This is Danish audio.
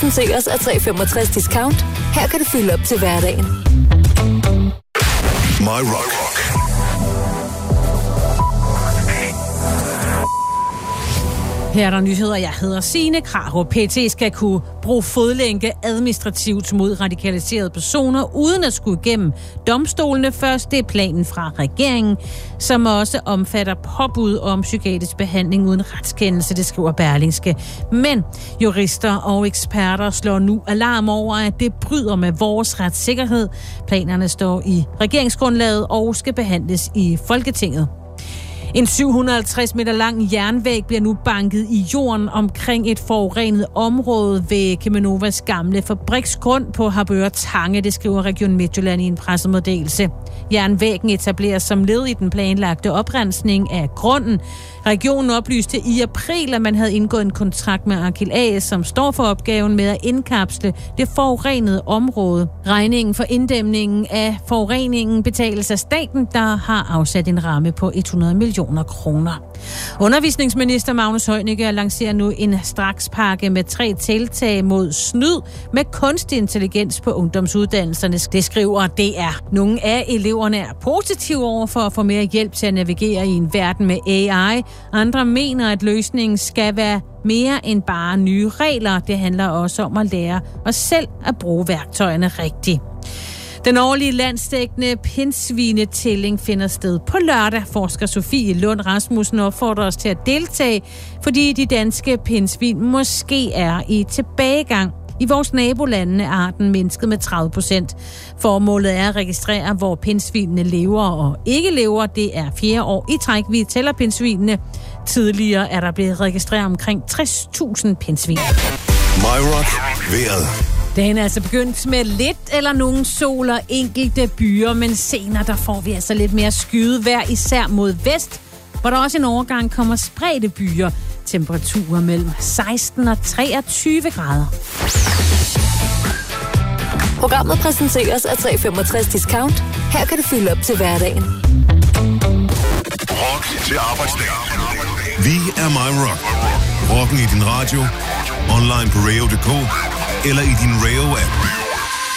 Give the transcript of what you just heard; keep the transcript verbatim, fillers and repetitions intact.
præsenteres af tre femogtres Discount. Her kan du fylde op til hverdagen. My Rock. Her er der nyheder. Jeg hedder Signe Krarup. P E T skal kunne bruge fodlænke administrativt mod radikaliserede personer, uden at skulle igennem domstolene først. Det er planen fra regeringen, som også omfatter påbud om psykiatrisk behandling uden retskendelse, det skriver Berlingske. Men jurister og eksperter slår nu alarm over, at det bryder med vores retssikkerhed. Planerne står i regeringsgrundlaget og skal behandles i Folketinget. En syv hundrede og halvtreds meter lang jernvæg bliver nu banket i jorden omkring et forurenet område ved Cheminovas gamle fabriksgrund på Harboøre Tange, det skriver Region Midtjylland i en pressemeddelelse. Jernvæggen etableres som led i den planlagte oprensning af grunden. Regionen oplyste i april, at man havde indgået en kontrakt med Arkil A S, som står for opgaven med at indkapsle det forurenede område. Regningen for inddæmningen af forureningen betales af staten, der har afsat en ramme på hundrede millioner kroner. Undervisningsminister Magnus Heunicke lancerer nu en strakspakke med tre tiltag mod snyd med kunstig intelligens på ungdomsuddannelserne. Det skriver D R. Nogle af eleverne er positive over for at få mere hjælp til at navigere i en verden med A I. Andre mener, at løsningen skal være mere end bare nye regler. Det handler også om at lære os selv at bruge værktøjerne rigtigt. Den årlige landsdækkende pindsvinetælling finder sted på lørdag. Forsker Sofie Lund Rasmussen opfordrer os til at deltage, fordi de danske pindsvin måske er i tilbagegang. I vores nabolande er arten mindsket med tredive procent. Formålet er at registrere, hvor pindsvinene lever og ikke lever. Det er fjerde år i træk, vi tæller pindsvinene. Tidligere er der blevet registreret omkring tres tusind pindsvin. My Rock. Vejret. Dagen er altså begyndt med lidt eller nogen sol og enkelte byer, men senere der får vi altså lidt mere skyet vejr, især mod vest, hvor der også en overgang kommer spredte byer. Temperaturer mellem seksten og treogtyve grader. Programmet præsenteres af tre femogtres Discount. Her kan du fylde op til hverdagen. Rock til arbejdsdagen. Vi er My Rock. Rocken i din radio, online på radio punktum d k eller i din Radio-app.